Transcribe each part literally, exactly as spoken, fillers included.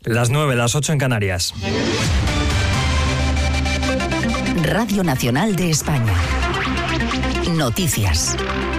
Las nueve, las ocho en Canarias. Radio Nacional de España. Noticias.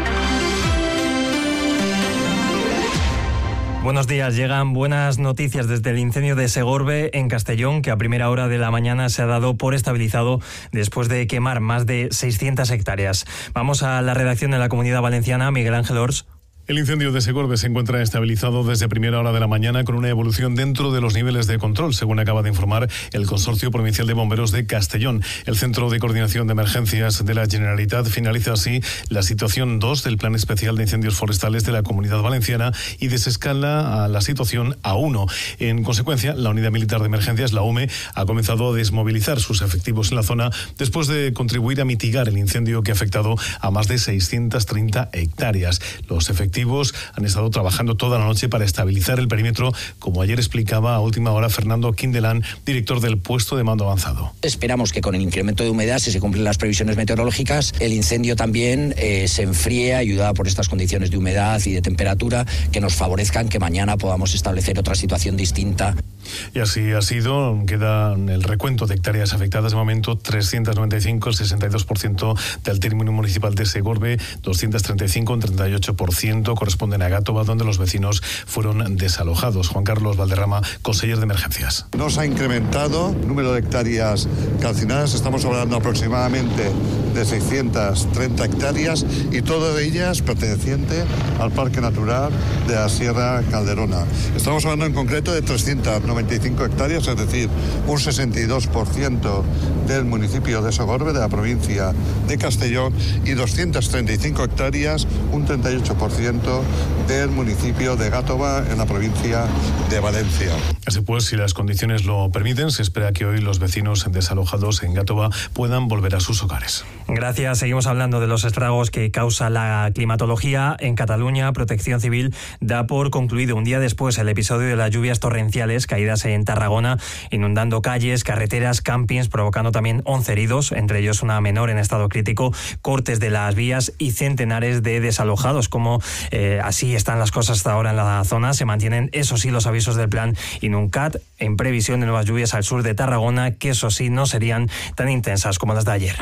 Buenos días, llegan buenas noticias desde el incendio de Segorbe en Castellón, que a primera hora de la mañana se ha dado por estabilizado después de quemar más de seiscientas hectáreas. Vamos a la redacción de la Comunidad Valenciana, Miguel Ángel Ors. El incendio de Segorbe se encuentra estabilizado desde primera hora de la mañana con una evolución dentro de los niveles de control, según acaba de informar el Consorcio Provincial de Bomberos de Castellón. El Centro de Coordinación de Emergencias de la Generalitat finaliza así la situación dos del Plan Especial de Incendios Forestales de la Comunidad Valenciana y desescala a la situación A uno. En consecuencia, la Unidad Militar de Emergencias, la U M E, ha comenzado a desmovilizar sus efectivos en la zona después de contribuir a mitigar el incendio que ha afectado a más de seiscientas treinta hectáreas. Los efectivos han estado trabajando toda la noche para estabilizar el perímetro, como ayer explicaba a última hora Fernando Quindelán, director del puesto de mando avanzado. Esperamos que con el incremento de humedad, si se cumplen las previsiones meteorológicas, el incendio también eh, se enfríe, ayudada por estas condiciones de humedad y de temperatura que nos favorezcan que mañana podamos establecer otra situación distinta. Y así ha sido. Queda el recuento de hectáreas afectadas de momento: trescientas noventa y cinco, el sesenta y dos por ciento del término municipal de Segorbe, doscientas treinta y cinco, un treinta y ocho por ciento corresponden a Gátova, donde los vecinos fueron desalojados. Juan Carlos Valderrama, conseller de Emergencias. No se ha incrementado el número de hectáreas calcinadas, estamos hablando aproximadamente de seiscientas treinta hectáreas y todas ellas pertenecientes al Parque Natural de la Sierra Calderona. Estamos hablando en concreto de trescientas noventa y cinco hectáreas, es decir, un sesenta y dos por ciento del municipio de Segorbe, de la provincia de Castellón, y doscientas treinta y cinco hectáreas, un treinta y ocho por ciento del municipio de Gátova, en la provincia de Valencia. Así pues, si las condiciones lo permiten, se espera que hoy los vecinos desalojados en Gátova puedan volver a sus hogares. Gracias. Seguimos hablando de los estragos que causa la climatología. En Cataluña, Protección Civil da por concluido un día después el episodio de las lluvias torrenciales caídas en Tarragona, inundando calles, carreteras, campings, provocando también once heridos, entre ellos una menor en estado crítico, cortes de las vías y centenares de desalojados. Como eh, así están las cosas hasta ahora en la zona, se mantienen, eso sí, los avisos del plan Inuncat en previsión de nuevas lluvias al sur de Tarragona, que eso sí no serían tan intensas como las de ayer.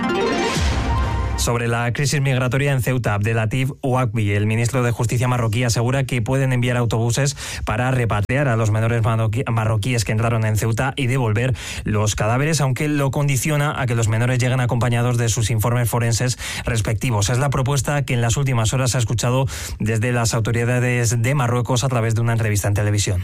Sobre la crisis migratoria en Ceuta, Abdelatif Ouakbi, el ministro de Justicia marroquí, asegura que pueden enviar autobuses para repatriar a los menores marroquíes que entraron en Ceuta y devolver los cadáveres, aunque lo condiciona a que los menores lleguen acompañados de sus informes forenses respectivos. Es la propuesta que en las últimas horas se ha escuchado desde las autoridades de Marruecos a través de una entrevista en televisión.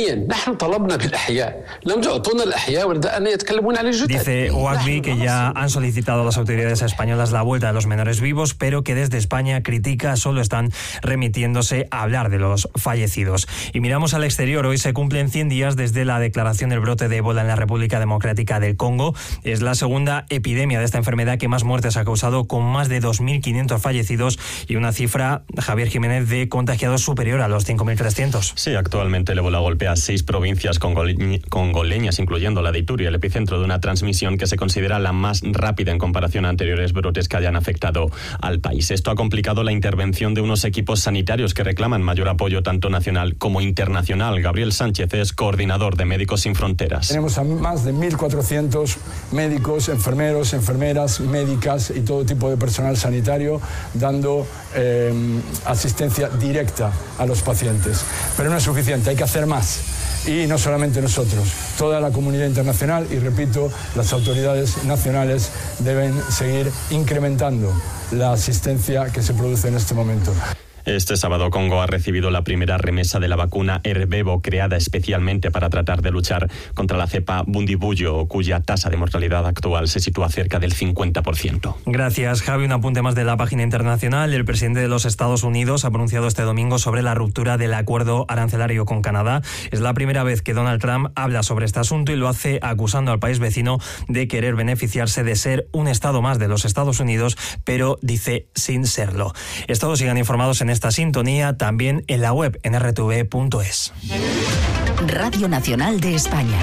Dice Ouakbi que ya han solicitado a las autoridades españolas la vuelta de los menores vivos, pero que desde España critica solo están remitiéndose a hablar de los fallecidos. Y miramos al exterior. Hoy se cumplen cien días desde la declaración del brote de ébola en la República Democrática del Congo. Es la segunda epidemia de esta enfermedad que más muertes ha causado, con más de dos mil quinientos fallecidos y una cifra, Javier Jiménez, de contagiados superior a los cinco mil trescientos. Sí, actualmente el ébola golpea seis provincias congole- congoleñas, incluyendo la de Ituri, el epicentro de una transmisión que se considera la más rápida en comparación a anteriores brotes que hayan afectado al país. Esto ha complicado la intervención de unos equipos sanitarios que reclaman mayor apoyo tanto nacional como internacional. Gabriel Sánchez es coordinador de Médicos Sin Fronteras. Tenemos a más de mil cuatrocientos médicos, enfermeros, enfermeras, médicas y todo tipo de personal sanitario dando eh, asistencia directa a los pacientes. Pero no es suficiente, hay que hacer más. Y no solamente nosotros, toda la comunidad internacional y, repito, las autoridades nacionales deben seguir incrementando la asistencia que se produce en este momento. Este sábado Congo ha recibido la primera remesa de la vacuna Ervebo, creada especialmente para tratar de luchar contra la cepa Bundibugyo, cuya tasa de mortalidad actual se sitúa cerca del cincuenta por ciento. Gracias, Javi. Un apunte más de la página internacional. El presidente de los Estados Unidos ha pronunciado este domingo sobre la ruptura del acuerdo arancelario con Canadá. Es la primera vez que Donald Trump habla sobre este asunto y lo hace acusando al país vecino de querer beneficiarse de ser un estado más de los Estados Unidos, pero dice sin serlo. Todos sigan informados en esta sintonía, también en la web en erre te ve punto es. Radio Nacional de España.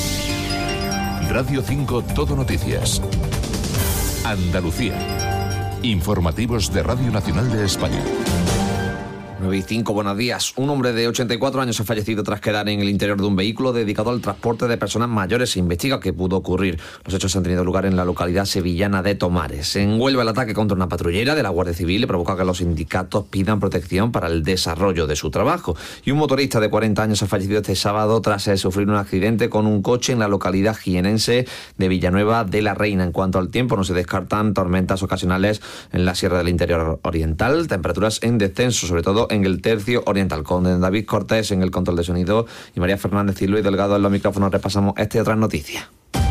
Radio cinco Todo Noticias. Andalucía. Informativos de Radio Nacional de España. nueve y cinco, buenos días. Un hombre de ochenta y cuatro años ha fallecido tras quedar en el interior de un vehículo dedicado al transporte de personas mayores. Se investiga qué pudo ocurrir. Los hechos han tenido lugar en la localidad sevillana de Tomares. En Huelva, el ataque contra una patrullera de la Guardia Civil provoca que los sindicatos pidan protección para el desarrollo de su trabajo. Y un motorista de cuarenta años ha fallecido este sábado tras sufrir un accidente con un coche en la localidad jienense de Villanueva de la Reina. En cuanto al tiempo, no se descartan tormentas ocasionales en la sierra del interior oriental. Temperaturas en descenso, sobre todo en el tercio oriental. Con David Cortés en el control de sonido y María Fernández y Luis Delgado en los micrófonos repasamos esta y otras noticias.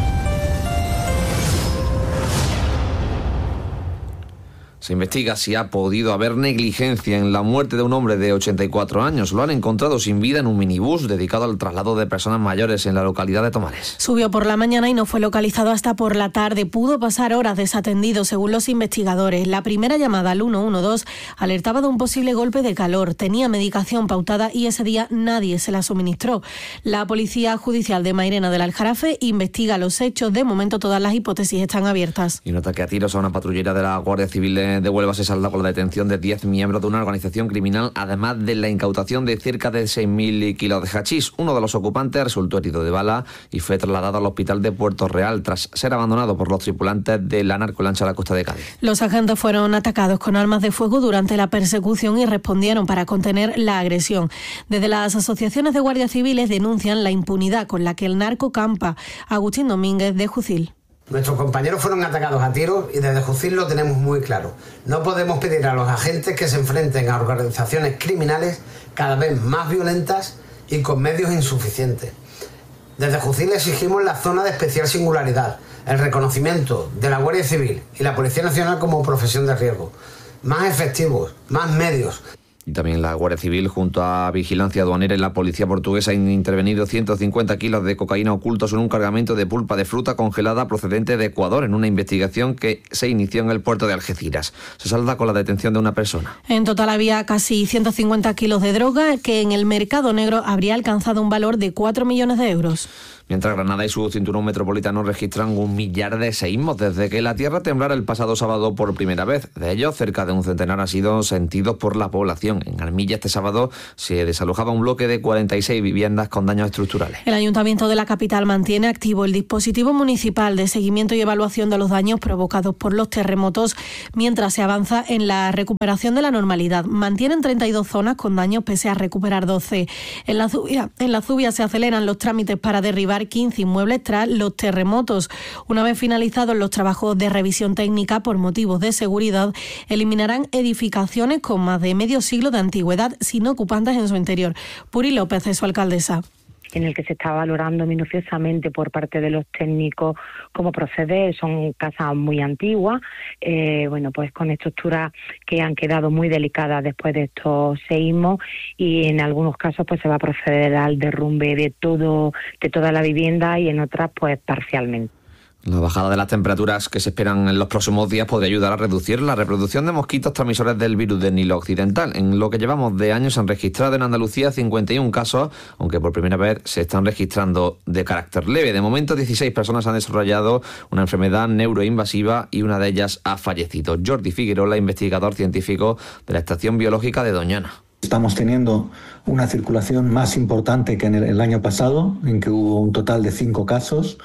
Se investiga si ha podido haber negligencia en la muerte de un hombre de ochenta y cuatro años. Lo han encontrado sin vida en un minibús dedicado al traslado de personas mayores en la localidad de Tomares. Subió por la mañana y no fue localizado hasta por la tarde. Pudo pasar horas desatendido, según los investigadores. La primera llamada al uno uno dos alertaba de un posible golpe de calor. Tenía medicación pautada y ese día nadie se la suministró. La Policía Judicial de Mairena del Aljarafe investiga los hechos. De momento todas las hipótesis están abiertas. Y un ataque a tiros a una patrullera de la Guardia Civil de de Huelva se salda con la detención de diez miembros de una organización criminal, además de la incautación de cerca de seis mil kilos de hachís. Uno de los ocupantes resultó herido de bala y fue trasladado al hospital de Puerto Real tras ser abandonado por los tripulantes de la narcolancha a la costa de Cádiz. Los agentes fueron atacados con armas de fuego durante la persecución y respondieron para contener la agresión. Desde las asociaciones de guardias civiles denuncian la impunidad con la que el narco campa. Agustín Domínguez, de Jucil. Nuestros compañeros fueron atacados a tiros y desde Jucil lo tenemos muy claro. No podemos pedir a los agentes que se enfrenten a organizaciones criminales cada vez más violentas y con medios insuficientes. Desde Jucil exigimos la zona de especial singularidad, el reconocimiento de la Guardia Civil y la Policía Nacional como profesión de riesgo. Más efectivos, más medios. Y también la Guardia Civil, junto a Vigilancia Aduanera y la Policía Portuguesa, han intervenido ciento cincuenta kilos de cocaína ocultos en un cargamento de pulpa de fruta congelada procedente de Ecuador, en una investigación que se inició en el puerto de Algeciras. Se salda con la detención de una persona. En total había casi ciento cincuenta kilos de droga que en el mercado negro habría alcanzado un valor de cuatro millones de euros. Mientras Granada y su cinturón metropolitano registran un millar de seísmos desde que la tierra temblara el pasado sábado por primera vez. De ellos, cerca de un centenar han sido sentidos por la población. En Armilla este sábado se desalojaba un bloque de cuarenta y seis viviendas con daños estructurales. El Ayuntamiento de la capital mantiene activo el dispositivo municipal de seguimiento y evaluación de los daños provocados por los terremotos mientras se avanza en la recuperación de la normalidad. Mantienen treinta y dos zonas con daños pese a recuperar doce. En la Zubia, en la Zubia se aceleran los trámites para derribar quince inmuebles tras los terremotos. Una vez finalizados los trabajos de revisión técnica por motivos de seguridad, eliminarán edificaciones con más de medio siglo de antigüedad sin ocupantes en su interior. Puri López es su alcaldesa. En el que se está valorando minuciosamente por parte de los técnicos cómo proceder. Son casas muy antiguas, eh, bueno, pues con estructuras que han quedado muy delicadas después de estos seísmos, y en algunos casos pues se va a proceder al derrumbe de todo, de toda la vivienda, y en otras pues parcialmente. La bajada de las temperaturas que se esperan en los próximos días podría ayudar a reducir la reproducción de mosquitos transmisores del virus del Nilo Occidental. En lo que llevamos de años se han registrado en Andalucía cincuenta y un casos, aunque por primera vez se están registrando de carácter leve. De momento, dieciséis personas han desarrollado una enfermedad neuroinvasiva y una de ellas ha fallecido. Jordi Figueroa, investigador científico de la Estación Biológica de Doñana. Estamos teniendo una circulación más importante que en el, el año pasado, en que hubo un total de cinco casos.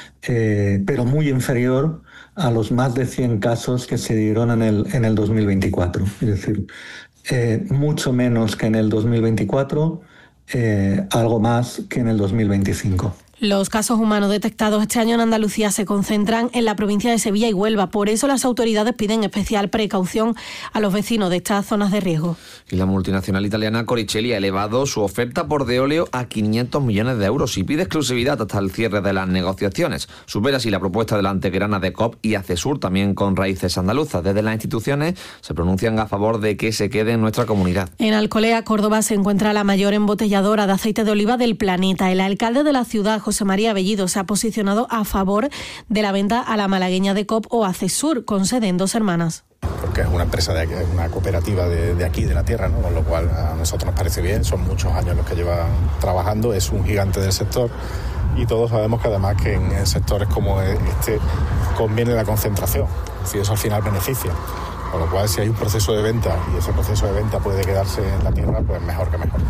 Eh, pero muy inferior a los más de cien casos que se dieron en el, en el dos mil veinticuatro. Es decir, eh, mucho menos que en el dos mil veinticuatro, eh, algo más que en el dos mil veinticinco. Los casos humanos detectados este año en Andalucía se concentran en la provincia de Sevilla y Huelva. Por eso las autoridades piden especial precaución a los vecinos de estas zonas de riesgo. Y la multinacional italiana Coricelli ha elevado su oferta por Deoleo a quinientos millones de euros y pide exclusividad hasta el cierre de las negociaciones. Supera así la propuesta de la antequerana de C O P y Acesur, también con raíces andaluzas. Desde las instituciones se pronuncian a favor de que se quede en nuestra comunidad. En Alcolea, Córdoba, se encuentra la mayor embotelladora de aceite de oliva del planeta. El alcalde de la ciudad, José María Bellido, se ha posicionado a favor de la venta a la malagueña de C O P o Acesur, con sede en Dos Hermanas. Porque es una empresa, de aquí, una cooperativa de, de aquí, de la tierra, ¿no? Con lo cual a nosotros nos parece bien, son muchos años los que llevan trabajando, es un gigante del sector y todos sabemos que además que en sectores como este conviene la concentración, es decir, eso al final beneficia. Con lo cual, si hay un proceso de venta y ese proceso de venta puede quedarse en la tierra, pues mejor que mejor.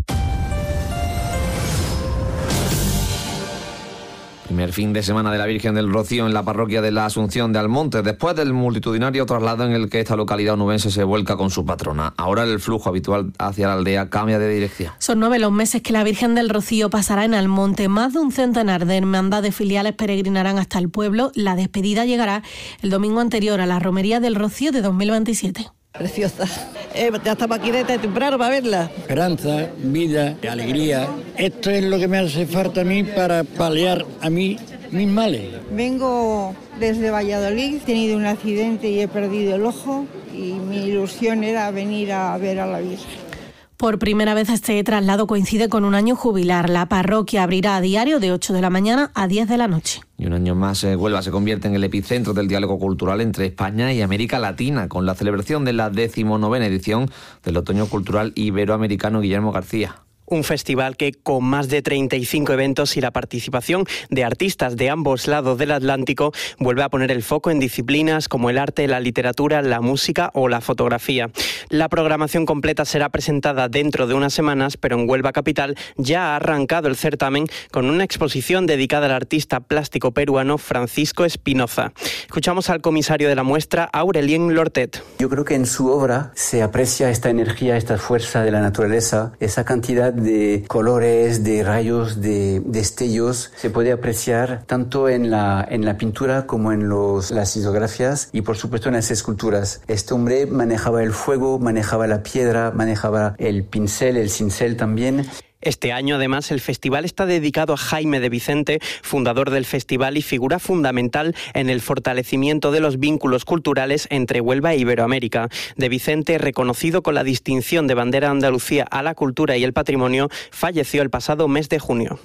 Primer fin de semana de la Virgen del Rocío en la parroquia de la Asunción de Almonte, después del multitudinario traslado en el que esta localidad onubense se vuelca con su patrona. Ahora el flujo habitual hacia la aldea cambia de dirección. Son nueve los meses que la Virgen del Rocío pasará en Almonte. Más de un centenar de hermandades filiales peregrinarán hasta el pueblo. La despedida llegará el domingo anterior a la Romería del Rocío de dos mil veintisiete. Preciosa. Eh, ya estamos aquí desde temprano para verla. Esperanza, vida, alegría. Esto es lo que me hace falta a mí para paliar a mí mis males. Vengo desde Valladolid, he tenido un accidente y he perdido el ojo y mi ilusión era venir a ver a la Virgen. Por primera vez este traslado coincide con un año jubilar. La parroquia abrirá a diario de ocho de la mañana a diez de la noche. Y un año más, eh, Huelva se convierte en el epicentro del diálogo cultural entre España y América Latina, con la celebración de la decimonovena edición del Otoño Cultural Iberoamericano Guillermo García. Un festival que, con más de treinta y cinco eventos y la participación de artistas de ambos lados del Atlántico, vuelve a poner el foco en disciplinas como el arte, la literatura, la música o la fotografía. La programación completa será presentada dentro de unas semanas, pero en Huelva capital ya ha arrancado el certamen con una exposición dedicada al artista plástico peruano Francisco Espinoza. Escuchamos al comisario de la muestra, Aurelien Lortet. Yo creo que en su obra se aprecia esta energía, esta fuerza de la naturaleza, esa cantidad de colores, de rayos, de destellos. Se puede apreciar tanto en la, en la pintura como en los, las litografías y por supuesto en las esculturas. Este hombre manejaba el fuego, manejaba la piedra, manejaba el pincel, el cincel también. Este año, además, el festival está dedicado a Jaime de Vicente, fundador del festival y figura fundamental en el fortalecimiento de los vínculos culturales entre Huelva e Iberoamérica. De Vicente, reconocido con la distinción de bandera de Andalucía a la cultura y el patrimonio, falleció el pasado mes de junio.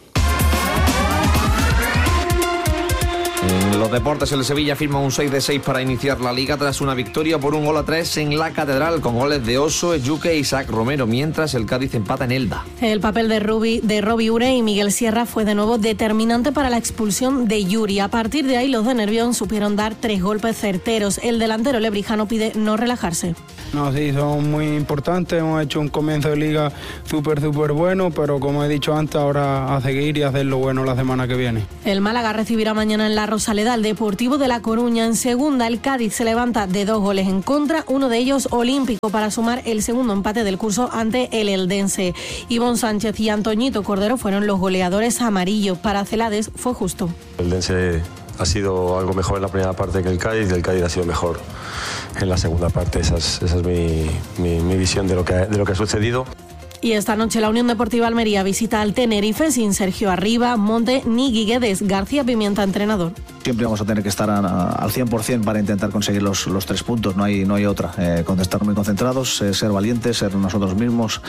En los deportes, el Sevilla firma un seis de seis para iniciar la Liga tras una victoria por un gol a tres en la Catedral, con goles de Oso, Ejuque e Isaac Romero, mientras el Cádiz empata en Elda. El papel de, Rubi, de Robbie Ure y Miguel Sierra fue de nuevo determinante para la expulsión de Yuri. A partir de ahí, los de Nervión supieron dar tres golpes certeros. El delantero lebrijano pide no relajarse. No, sí, son muy importantes. Hemos hecho un comienzo de Liga súper, súper bueno, pero como he dicho antes, ahora a seguir y hacer lo bueno la semana que viene. El Málaga recibirá mañana en la Rosaleda al Deportivo de La Coruña. En segunda, el Cádiz se levanta de dos goles en contra, uno de ellos olímpico, para sumar el segundo empate del curso ante el Eldense. Ivonne Sánchez y Antoñito Cordero fueron los goleadores amarillos. Para Celades fue justo. El Eldense ha sido algo mejor en la primera parte que el Cádiz y el Cádiz ha sido mejor en la segunda parte. Esa es, esa es mi, mi, mi visión de lo que, de lo que ha sucedido. Y esta noche la Unión Deportiva Almería visita al Tenerife sin Sergio Arriba, Monte ni Guiguedes. García Pimienta, entrenador. Siempre vamos a tener que estar a, a, al cien por ciento para intentar conseguir los, los tres puntos, no hay, no hay otra. Eh, con estar muy concentrados, eh, ser valientes, ser nosotros mismos.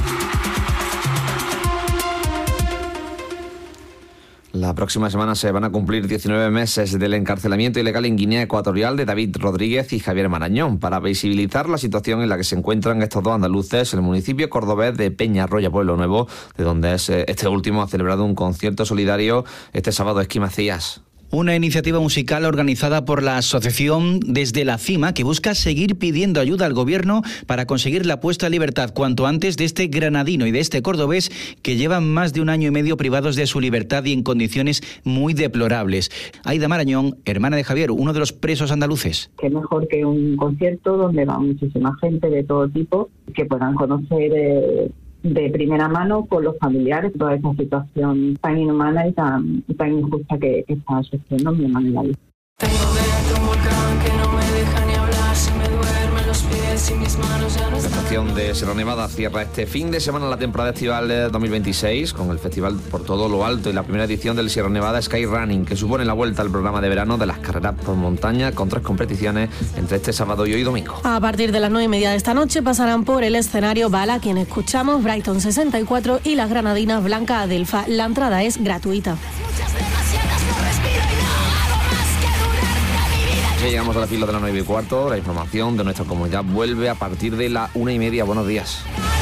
La próxima semana se van a cumplir diecinueve meses del encarcelamiento ilegal en Guinea Ecuatorial de David Rodríguez y Javier Marañón. Para visibilizar la situación en la que se encuentran estos dos andaluces, el municipio cordobés de Peñarroya, Pueblo Nuevo, de donde es este último, ha celebrado un concierto solidario este sábado. Esquí Macías. Una iniciativa musical organizada por la asociación Desde la Cima, que busca seguir pidiendo ayuda al gobierno para conseguir la puesta en libertad cuanto antes de este granadino y de este cordobés que llevan más de un año y medio privados de su libertad y en condiciones muy deplorables. Aida Marañón, hermana de Javier, uno de los presos andaluces. Qué mejor que un concierto donde va muchísima gente de todo tipo, que puedan conocer Eh... de primera mano con los familiares toda esa situación tan inhumana y tan, tan injusta que, que está sufriendo mi hermana en la vida. Tengo dentro un volcán que no me deja ni hablar, se me duermen los pies y mis manos ya no están. La estación de Sierra Nevada cierra este fin de semana la temporada estival de dos mil veintiséis con el festival por todo lo alto y la primera edición del Sierra Nevada Sky Running, que supone la vuelta al programa de verano de las carreras por montaña con tres competiciones entre este sábado y hoy domingo. A partir de las nueve y media de esta noche pasarán por el escenario Bala, quien escuchamos, Brighton sesenta y cuatro y las granadinas Blanca Adelfa. La entrada es gratuita. Ya llegamos a la fila de las nueve y cuarto. La información de nuestra comunidad vuelve a partir de la una y media. Buenos días.